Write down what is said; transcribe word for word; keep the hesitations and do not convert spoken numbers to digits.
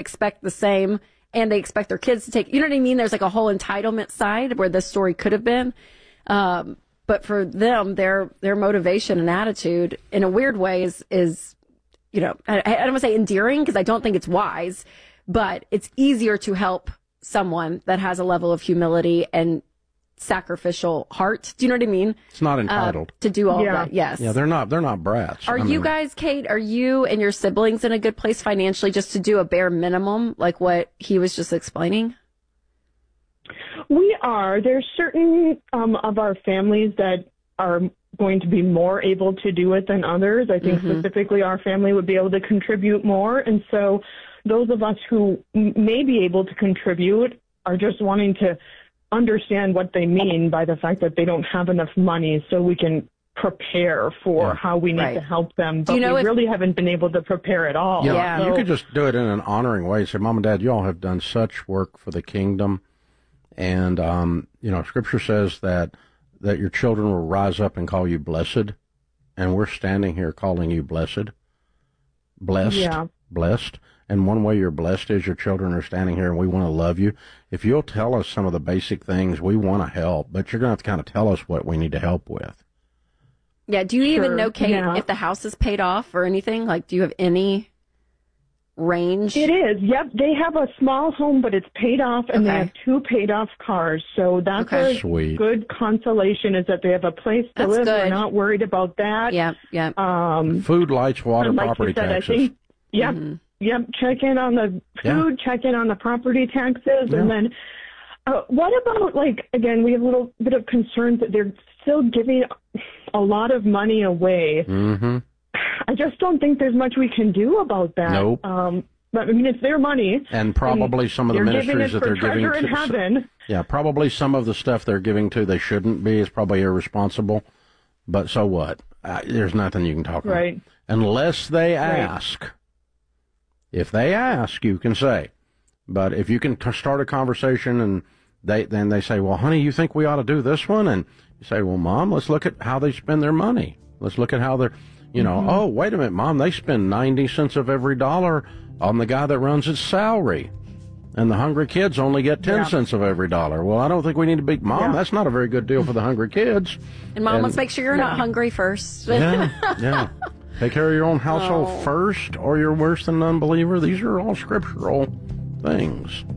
expect the same, and they expect their kids to take, you know what I mean? There's like a whole entitlement side where this story could have been. Um, but for them, their their motivation and attitude, in a weird way, is, is you know, I, I don't want to say endearing because I don't think it's wise, but it's easier to help someone that has a level of humility and sacrificial heart. Do you know what I mean? It's not entitled. Uh, to do all yeah. that, yes. Yeah, they're not, they're not brats. Are I you mean, guys, Kate, are you and your siblings in a good place financially just to do a bare minimum, like what he was just explaining? We are. There's certain um, of our families that are going to be more able to do it than others. I think mm-hmm. specifically our family would be able to contribute more. And so those of us who m- may be able to contribute are just wanting to understand what they mean by the fact that they don't have enough money so we can prepare for yeah. how we need right. to help them. But you know we if, really haven't been able to prepare at all. Yeah, yeah. You so, could just do it in an honoring way. Say, Mom and Dad, you all have done such work for the kingdom. And, um, you know, Scripture says that that your children will rise up and call you blessed. And we're standing here calling you blessed. Blessed. Yeah. Blessed. And one way you're blessed is your children are standing here and we want to love you. If you'll tell us some of the basic things, we want to help, but you're going to have to kind of tell us what we need to help with. Yeah. Do you sure. even know, Kate, yeah. if the house is paid off or anything? Like, do you have any range? It is. Yep. They have a small home, but it's paid off, and okay. they have two paid off cars. So that's okay. a Sweet. good consolation is that they have a place to that's live. good. We're not worried about that. Yeah. Yeah. Um, Food, lights, water, like property you said, taxes. I think, yep. Mm-hmm. Yep. Check in on the food, yeah. check in on the property taxes. Yeah. And then uh, what about, like, again, we have a little bit of concerns that they're still giving a lot of money away. Mm-hmm. I just don't think there's much we can do about that. Nope. Um, but I mean, it's their money. And probably and some of the ministries that they're giving in to. Heaven. Yeah, probably some of the stuff they're giving to they shouldn't be. Is probably irresponsible. But so what? Uh, there's nothing you can talk right. about. Unless they right. ask. If they ask, you can say. But if you can t- start a conversation and they then they say, well, honey, you think we ought to do this one? And you say, well, Mom, let's look at how they spend their money. Let's look at how they're, you know, mm-hmm. oh, wait a minute, Mom, they spend ninety cents of every dollar on the guy that runs his salary. And the hungry kids only get ten yeah. cents of every dollar. Well, I don't think we need to be, Mom, yeah. that's not a very good deal for the hungry kids. And, Mom, and, let's make sure you're yeah. not hungry first. yeah, yeah. Take care of your own household oh. first, or you're worse than an unbeliever. These are all scriptural things.